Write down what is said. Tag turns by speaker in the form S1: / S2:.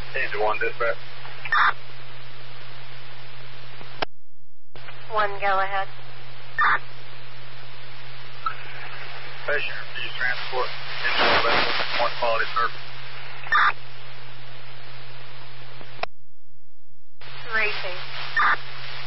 S1: Danger 1, dispatch.
S2: 1, go ahead.
S1: Patient refused transport. More quality service.